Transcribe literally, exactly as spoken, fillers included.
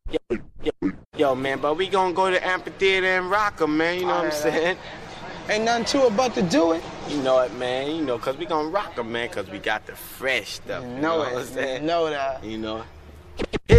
Yo, yo, yo, man, but we gonna go to the amphitheater and rock 'em, man, you know what I'm saying? Ain't nothing to it but to do it. You know it, man, you know, cause we gonna rock 'em, man, cause we got the fresh stuff, You you know know it, what I'm saying? you know that. You know?